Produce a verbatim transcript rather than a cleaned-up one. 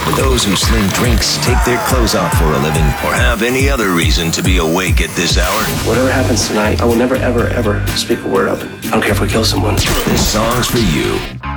Those who sling drinks, take their clothes off for a living, or have any other reason to be awake at this hour. Whatever happens tonight, I will never, ever, ever speak a word of it. I don't care if we kill someone. This song's for you.